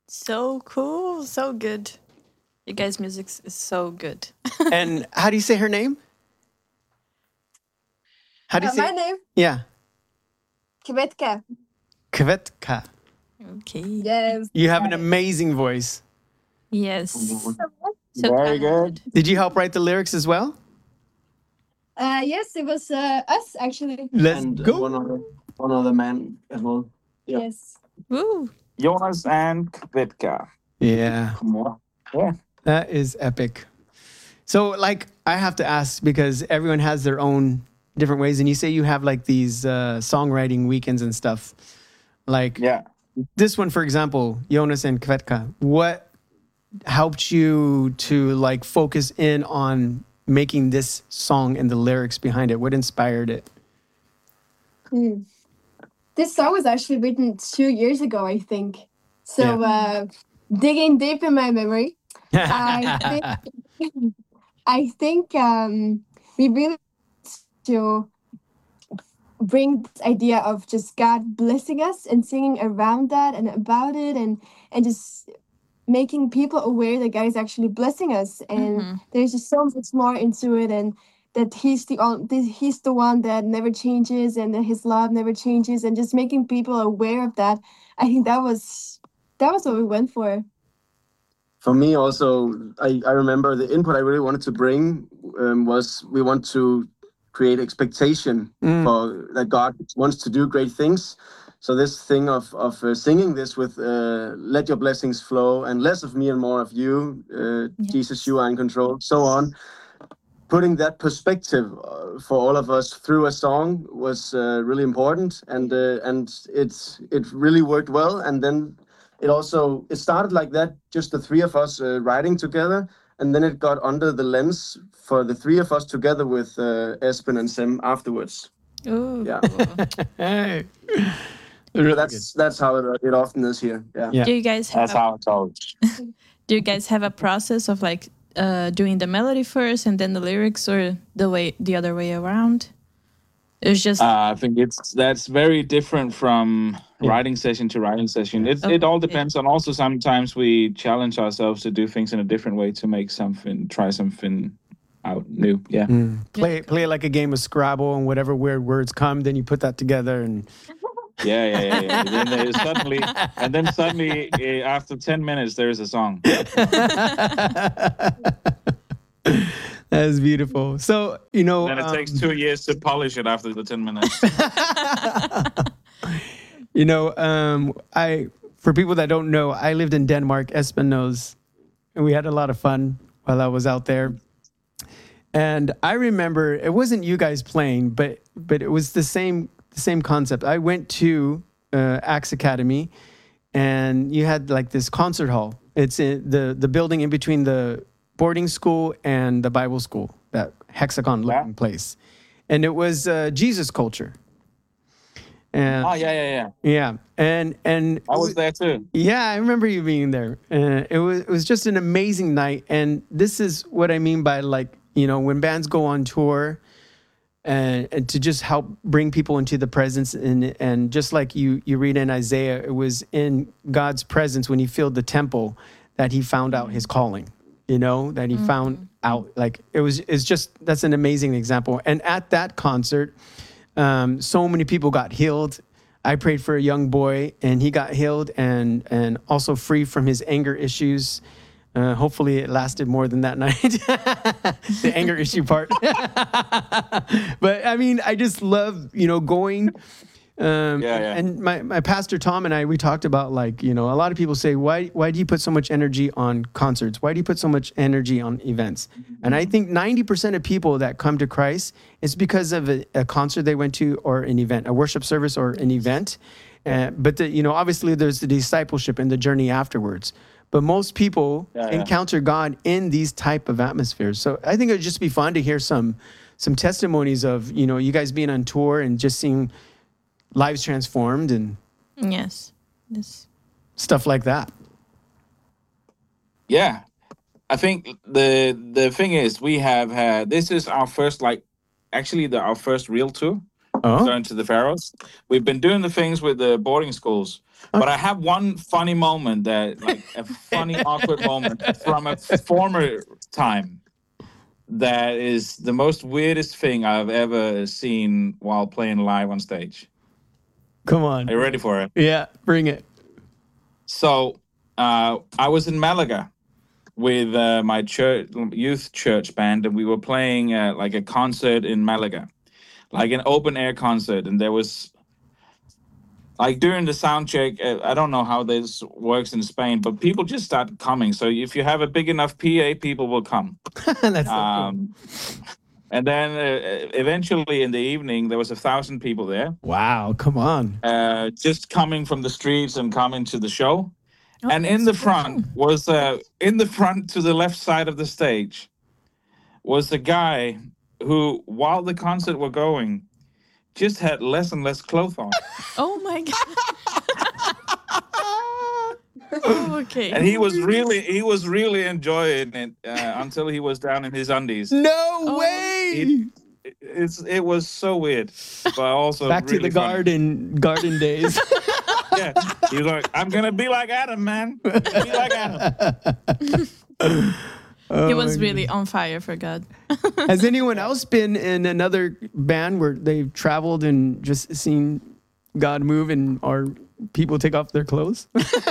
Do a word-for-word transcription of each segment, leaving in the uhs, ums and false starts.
So cool, so good. You guys' music is so good. And how do you say her name? How do you Uh, say? my name, Yeah, Kvetka. Kvetka. Okay. Yes. You have an amazing voice. Yes. So Very talented. good. Did you help write the lyrics as well? Uh, yes, it was uh, us actually. Let's and uh, go. one other one other man as well. Yep. Yes. Woo. Jonas and Kvetka. Yeah, Come on. Yeah. that is epic. So, like, I have to ask because everyone has their own different ways, and you say you have like these uh, songwriting weekends and stuff. Like Yeah. this one, for example, Jonas and Kvetka. What helped you to like focus in on making this song and the lyrics behind it? What inspired it? Hmm. This song was actually written two years ago, I think. So uh, digging deep in my memory, I think I think um, we really to bring this idea of just God blessing us and singing around that and about it and and just making people aware that God is actually blessing us and Mhm. there's just so much more into it and that he's the on he's the one that never changes and that his love never changes and just making people aware of that. I think that was that was what we went for. For me, also, I, I remember the input I really wanted to bring um, was we want to create expectation Mm. for that God wants to do great things. So this thing of of uh, singing this with uh, "Let your blessings flow" and less of me and more of you, uh, Yes. Jesus, you are in control, so on. Putting that perspective uh, for all of us through a song was uh, really important, and uh, and it's it really worked well. And then it also it started like that, just the three of us uh, writing together, and then it got under the lens for the three of us together with uh, Espen and Sim afterwards. Ooh. Yeah. Hey. So Really that's that's how it, it often is here. Yeah. Yeah. Do you guys have That's a, how it's always. do you guys have a process of like uh, doing the melody first and then the lyrics, or the way the other way around? It's just Uh, I think it's that's very different from Yeah. writing session to writing session. It Okay. it all depends on. Also, sometimes we challenge ourselves to do things in a different way to make something, try something out new. Yeah. Mm. Play play it like a game of Scrabble, and whatever weird words come, then you put that together, and Yeah, yeah, yeah. yeah. then there is suddenly, and then suddenly, uh, after ten minutes, there is a song. that is beautiful. So you know, Then it um, takes two years to polish it after the ten minutes. you know, um, I for people that don't know, I lived in Denmark. Espen knows, and we had a lot of fun while I was out there. And I remember it wasn't you guys playing, but but it was the same the same concept. I went to uh, Axe Academy, and you had like this concert hall. It's in the the building in between the boarding school and the Bible school, that hexagon looking Yeah. place, and it was uh, Jesus culture. And Oh yeah, yeah, yeah. yeah, and and I was there too. yeah, I remember you being there. Uh, it was it was just an amazing night, and this is what I mean by, like, you know, when bands go on tour, and, and to just help bring people into the presence, and and just like you you read in Isaiah, it was in God's presence when he filled the temple that he found out his calling. You know, that he found out, like, it was it's just that's an amazing example. And at that concert, um, so many people got healed. I prayed for a young boy, and he got healed and and also free from his anger issues. Uh, hopefully, it lasted more than that night. The anger issue part. But I mean, I just love, you know, going. Um, Yeah, yeah. And my, my pastor Tom and I, we talked about, like, you know, a lot of people say, why why do you put so much energy on concerts? Why do you put so much energy on events? And I think ninety percent of people that come to Christ, it's because of a, a concert they went to, or an event, a worship service, or an event. Uh, but, the, you know, obviously there's the discipleship and the journey afterwards. But most people Yeah, yeah. encounter God in these type of atmospheres. So I think it would just be fun to hear some some testimonies of, you know, you guys being on tour and just seeing lives transformed and yes, yes. stuff like that. Yeah, I think the the thing is we have had this is our first, like, actually the our first real tour. Oh. going to the Faroes. We've been doing the things with the boarding schools. But I have one funny moment that, like a funny, awkward moment from a former time that is the most weirdest thing I've ever seen while playing live on stage. Come on. Are you ready for it? Yeah, bring it. So uh, I was in Malaga with uh, my church, youth church band, and we were playing uh, like a concert in Malaga, like an open air concert. And there was, like during the sound check, uh, I don't know how this works in Spain, but people just start coming. So if you have a big enough P A, people will come. That's so Um, and then uh, eventually in the evening, there was a thousand people there, cool. Wow, come on. uh, just coming from the streets and coming to the show. Oh, And in that's the so front was uh, in the front to the left side of the stage was a guy who, while the concert were going, just had less and less clothes on. cool. Oh my god. Oh, okay. And he was really, he was really enjoying it uh, until he was down in his undies. No Oh. way. It, it's it was so weird, but also Back to really the funny. garden garden days. Yeah, he was like, "I'm gonna be like Adam, man. Be like Adam." Oh He was my really on fire for God. God. Has anyone else been in another band where they've traveled and just seen God move and or people take off their clothes?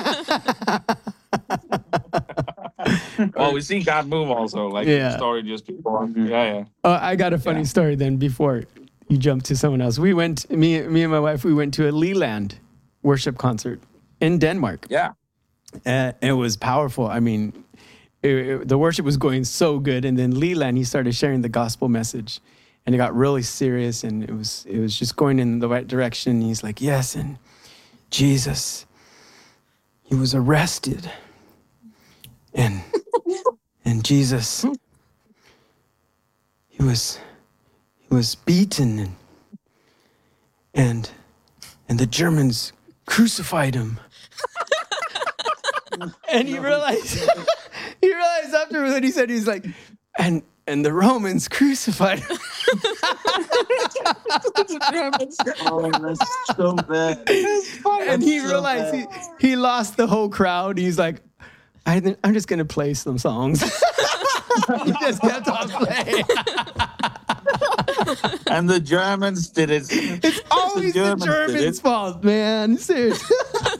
Well, we see God move also, like Yeah. the story just keep on. Yeah, yeah. Uh, I got a funny Yeah. story then before you jump to someone else. We went, me, me and my wife, we went to a Leland worship concert in Denmark. Yeah. Uh, it was powerful. I mean, it, it- the worship was going so good. And then Leland, he started sharing the gospel message and it got really serious and it was, it was just going in the right direction. He's like, yes. And Jesus, he was arrested and, and Jesus, he was, he was beaten and, and, and the Germans crucified him. And he realized, he realized afterwards that he said, he's like, and and the Romans crucified him. Oh, that's so bad. And he so realized he, he lost the whole crowd. He's like, I think I'm just gonna play some songs. He just kept on playing. And the Germans did it. It's always the Germans did Germans' it. fault, man. Seriously.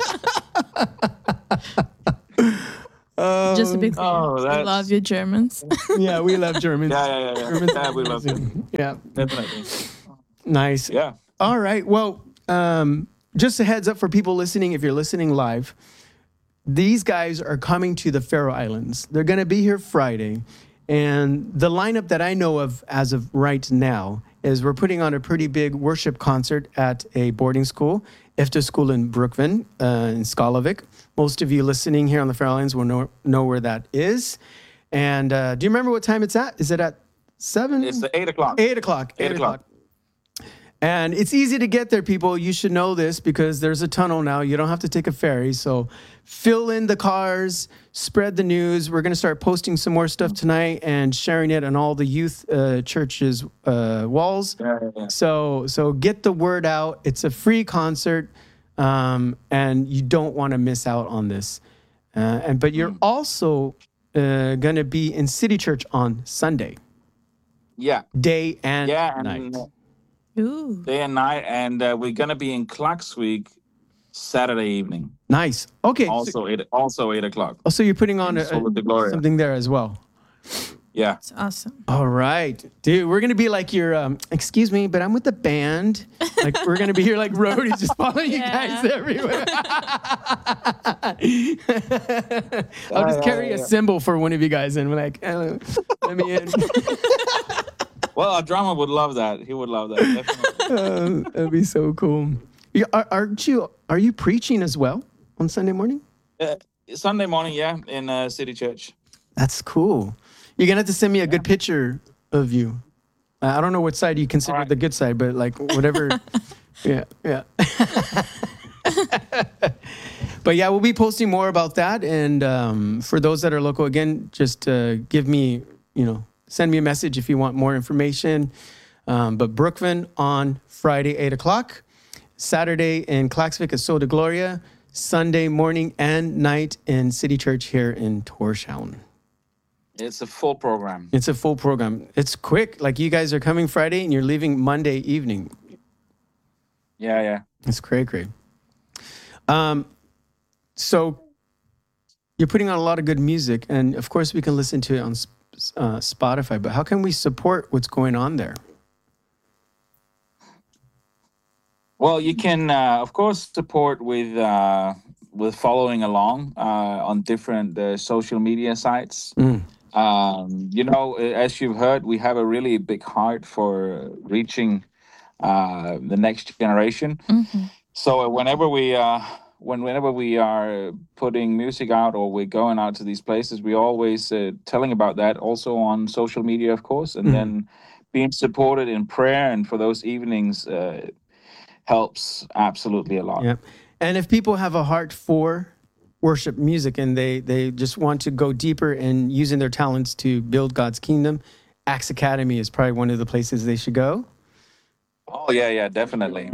Just a big thing. Oh, We that's- love you, Germans. Yeah, we love Germans. Yeah, yeah, yeah, yeah. Germans Yeah, are we love amazing. Yeah, Definitely. nice. Yeah. All right. Well, um, just a heads up for people listening, if you're listening live, these guys are coming to the Faroe Islands. They're going to be here Friday. And the lineup that I know of as of right now is we're putting on a pretty big worship concert at a boarding school, Ifta School in Brookven, uh, in Skalavik. Most of you listening here on the Faroe Islands will know, know where that is. And uh, do you remember what time it's at? Is it at seven? It's the eight o'clock. Eight o'clock. Eight o'clock. And it's easy to get there, people. You should know this because there's a tunnel now. You don't have to take a ferry. So fill in the cars, spread the news. We're going to start posting some more stuff tonight and sharing it on all the youth uh, churches' uh, walls. Yeah, yeah, yeah. So so get the word out. It's a free concert, um, and you don't want to miss out on this. Uh, and but you're also uh, going to be in City Church on Sunday, Yeah. day and Yeah. night. And Ooh. day and night. And uh, we're going to be in Klaksvik Saturday evening. Nice. Okay. So, Also eight, also eight o'clock. oh, so you're putting on a, Sol a- de Gloria. something there as well. Yeah. It's awesome. All right, dude. We're gonna be like your. Um, excuse me, but I'm with the band. Like we're gonna be here like roadies, just following you Yeah. guys everywhere. I'll just yeah, carry yeah, a yeah. symbol for one of you guys, and we're like, uh, let me in. Well, our drummer would love that. He would love that. Definitely. Uh, that'd be so cool. You, are, aren't you? Are you preaching as well on Sunday morning? Uh, Sunday morning, yeah, in uh, City Church. That's cool. You're gonna have to send me a good picture of you. Uh, I don't know what side you consider Alright. the good side, but like whatever. yeah, yeah. But yeah, we'll be posting more about that. And um, for those that are local, again, just uh, give me, you know, send me a message if you want more information. Um, but Brookvin on Friday, eight o'clock. Saturday in Klaksvik at Sol de Gloria. Sunday morning and night in City Church here in Tórshavn. It's a full program. It's a full program. It's quick. Like you guys are coming Friday and you're leaving Monday evening. Yeah, yeah. It's great, great. Um, so you're putting on a lot of good music, and of course we can listen to it on uh, Spotify. But how can we support what's going on there? Well, you can, uh, of course, support with uh, with following along uh, on different uh, social media sites. Mm. Um, you know, as you've heard, we have a really big heart for reaching uh, the next generation. Mm-hmm. So whenever we uh, when whenever we are putting music out or we're going out to these places, we always uh, telling about that also on social media, of course, and Mm. then being supported in prayer and for those evenings. Uh, helps absolutely a lot. Yeah. And if people have a heart for worship music and they, they just want to go deeper in using their talents to build God's kingdom, Acts Academy is probably one of the places they should go. Oh, yeah, yeah, definitely.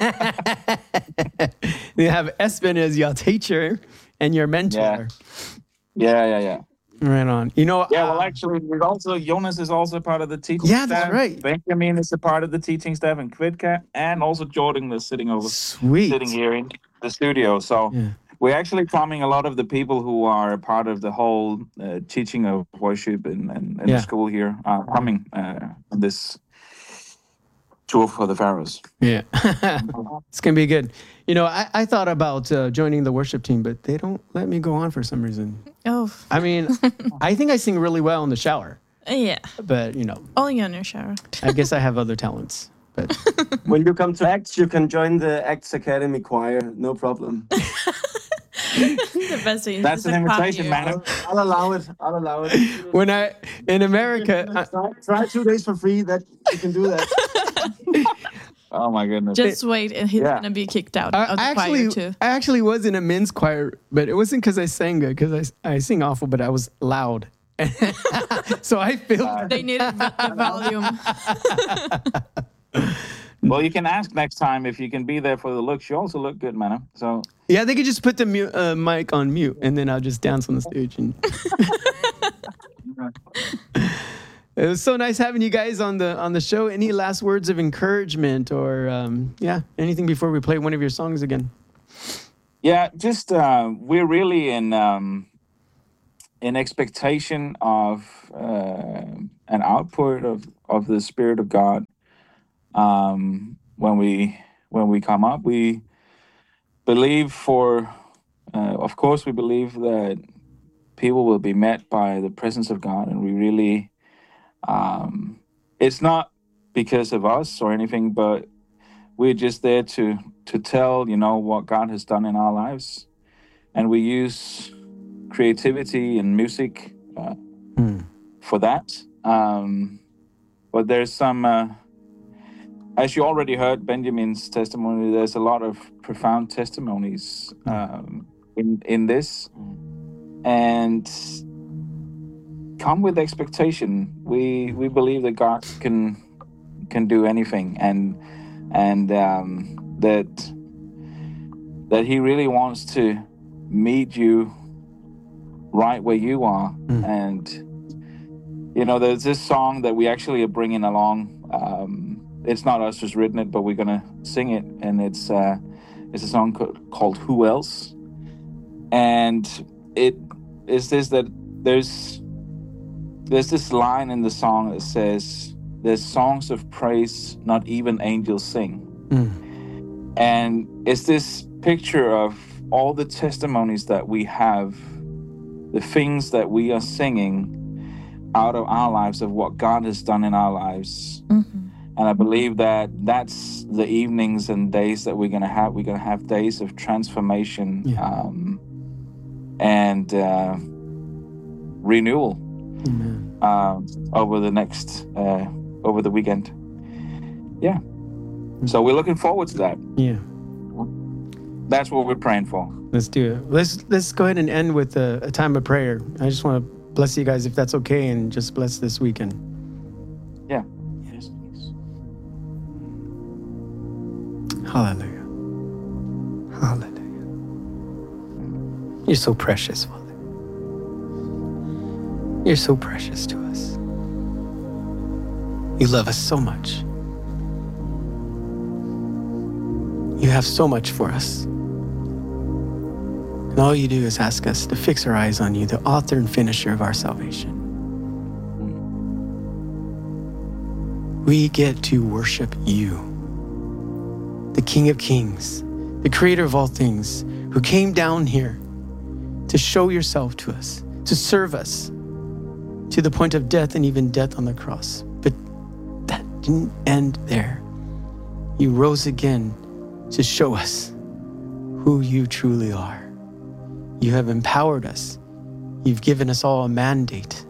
You have Espen as your teacher and your mentor. Yeah, yeah, yeah. Right on. You know, Yeah, well, uh, actually, we're also Jonas is also part of the teaching Yeah, staff. that's right. Benjamin is a part of the teaching staff, and Kvidka, and also Jordan is sitting over, sweet. sitting here in the studio. So Yeah. we're actually coming a lot of the people who are part of the whole uh, teaching of worship in, in, in Yeah. the school here are coming uh, on this tour for the Pharaohs. Yeah. It's going to be good. You know, I, I thought about uh, joining the worship team, but they don't let me go on for some reason. Oh, I mean, I think I sing really well in the shower, yeah. but, you know, Only on your shower. I guess I have other talents. But When you come to Acts, you can join the Acts Academy choir. No problem. The best thing is That's to an copy invitation, you. man. I'll allow it. I'll allow it. when I, in America, I, Try, try two days for free. That you can do that. Oh, my goodness. Just wait, and he's Yeah. gonna be kicked out I of the actually, choir too. I actually was in a men's choir, but it wasn't because I sang good, because I, I sing awful, but I was loud. So I feel They needed the the volume. Well, you can ask next time if you can be there for the looks. You also look good, man. So yeah, they could just put the mute, uh, mic on mute, and then I'll just dance on the stage. And it was so nice having you guys on the on the show. Any last words of encouragement, or um, yeah, anything before we play one of your songs again? yeah, just uh, we're really in um, in expectation of uh, an output of, of the Spirit of God. Um, when we when we come up, we believe for, uh, of course, we believe that people will be met by the presence of God, and we really, um, it's not because of us or anything, but we're just there to to tell, you know, what God has done in our lives, and we use creativity and music uh, Hmm. for that. Um, but there's some. Uh, As you already heard Benjamin's testimony, there's a lot of profound testimonies um, in in this, and come with expectation. We we believe that God can can do anything, and and um, that that He really wants to meet you right where you are. Mm. And you know, there's this song that we actually are bringing along. Um, It's not us who's written it, but we're gonna sing it, and it's uh, it's a song co- called "Who Else," and it is this that there's there's this line in the song that says, "There's songs of praise not even angels sing," Mm. and it's this picture of all the testimonies that we have, the things that we are singing out of our lives of what God has done in our lives. Mhm. And I believe that that's the evenings and days that we're going to have. We're going to have days of transformation Yeah. um, and uh, renewal Amen. um, over the next, uh, over the weekend. Yeah. So we're looking forward to that. Yeah, That's what we're praying for. let's do it. Let's let's go ahead and end with a, a time of prayer. I just want to bless you guys, if that's okay, and just bless this weekend. Yeah. Yes, please. Hallelujah. Hallelujah. You're so precious, Father. You're so precious to us. You love us so much. You have so much for us. And all you do is ask us to fix our eyes on you, the author and finisher of our salvation. We get to worship you, the King of Kings, the creator of all things, who came down here to show yourself to us, to serve us to the point of death and even death on the cross. But that didn't end there. You rose again to show us who you truly are. You have empowered us. You've given us all a mandate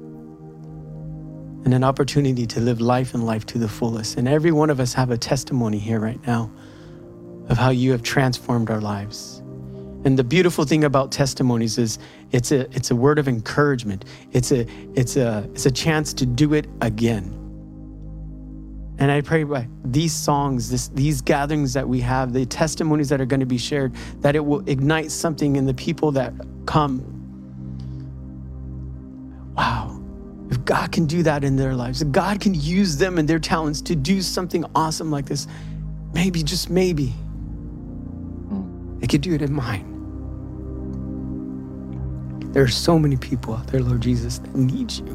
and an opportunity to live life and life to the fullest. And every one of us have a testimony here right now of how you have transformed our lives. And the beautiful thing about testimonies is it's a it's a word of encouragement. It's a it's a it's a chance to do it again. And I pray by these songs, this, these gatherings that we have, the testimonies that are going to be shared, that it will ignite something in the people that come. Wow. If God can do that in their lives, if God can use them and their talents to do something awesome like this, maybe, just maybe, they could do it in mine. There are so many people out there, Lord Jesus, that need you.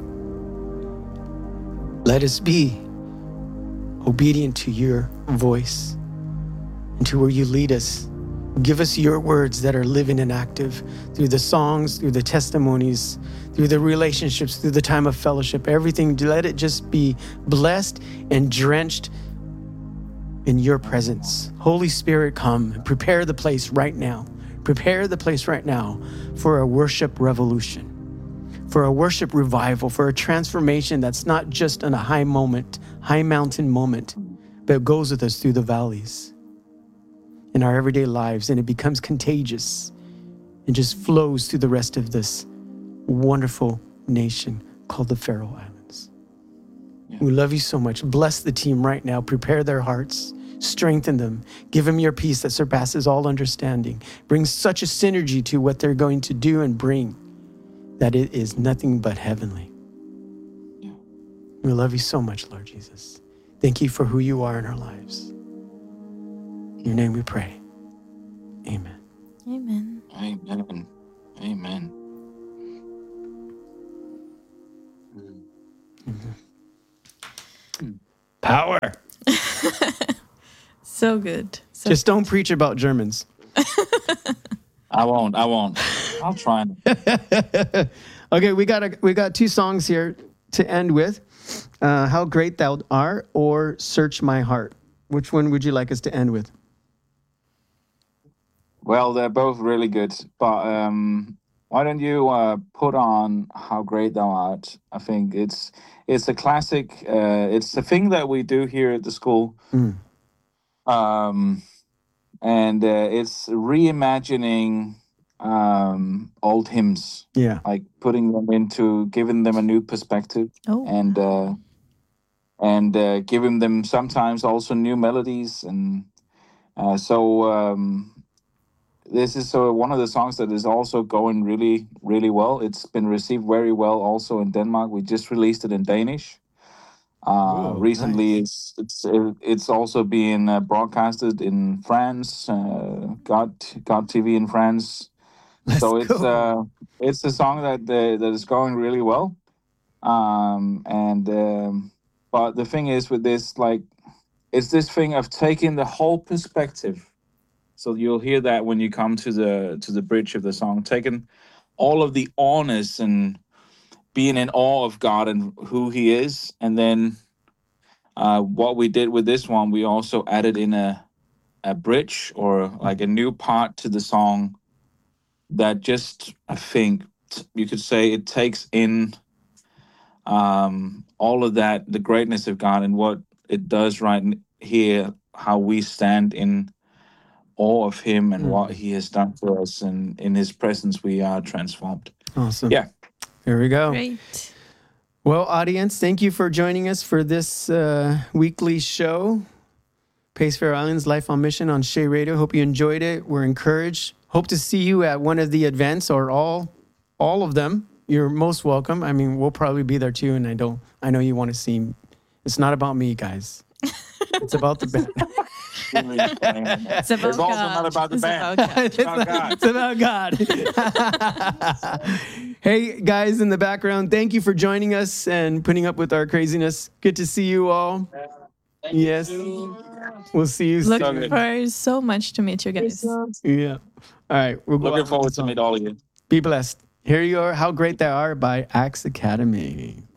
Let us be obedient to your voice and to where you lead us. Give us your words that are living and active through the songs, through the testimonies, through the relationships, through the time of fellowship, everything. Let it just be blessed and drenched in your presence. Holy Spirit, come and prepare the place right now. Prepare the place right now for a worship revolution, for a worship revival, for a transformation that's not just in a high moment, high mountain moment, but goes with us through the valleys in our everyday lives, and it becomes contagious and just flows through the rest of this wonderful nation called the Faroe Islands. Yeah. We love you so much. Bless the team right now. Prepare their hearts. Strengthen them. Give them your peace that surpasses all understanding. Bring such a synergy to what they're going to do and bring that it is nothing but heavenly. Yeah. We love you so much, Lord Jesus. Thank you for who you are in our lives. In your name we pray. Amen. Amen. Amen. Amen. Mm-hmm. Power. So good. So Just don't preach about Germans. I won't. I won't. I'll try. Okay, we got a, we got two songs here to end with. Uh, How Great Thou Art or Search My Heart. Which one would you like us to end with? Well, they're both really good, but um, why don't you uh, put on How Great Thou Art? I think it's it's a classic. Uh, it's a thing that we do here at the school. Mm. Um, and uh, it's reimagining um, old hymns. Yeah. Like putting them into, giving them a new perspective. Oh. And uh, and uh, giving them sometimes also new melodies. And uh, so um, this is uh, one of the songs that is also going really, really well. It's been received very well also in Denmark. We just released it in Danish. Uh, Whoa, recently, nice. it's it's it's also being uh, broadcasted in France, uh, God God T V in France. Let's so it's go. uh, it's a song that uh, that is going really well. Um, and um, but the thing is with this, like, it's this thing of taking the whole perspective. So you'll hear that when you come to the to the bridge of the song, taking all of the awness and being in awe of God and who he is. And then uh, what we did with this one, we also added in a, a bridge or like a new part to the song that just, I think you could say it takes in um, all of that, the greatness of God and what it does right here, how we stand in awe of him and mm. what he has done for us. And in his presence, we are transformed. Awesome. Yeah. There we go. Great. Well, audience, thank you for joining us for this uh, weekly show. Pace Fair Islands Life on Mission on Shea Radio. Hope you enjoyed it. We're encouraged. Hope to see you at one of the events or all all of them. You're most welcome. I mean, we'll probably be there too, and I don't I know you want to see. It's not about me, guys. It's about the band. It's about It's also God. not about the It's band. about God. it's, about God. it's about God. Hey, guys in the background, thank you for joining us and putting up with our craziness. Good to see you all. Yes. We'll see you soon. Looking forward so much to meet you guys. Yeah. All right. We'll go Looking out forward with the to song. meet all of you. Be blessed. Here you are, How Great They Are by Axe Academy.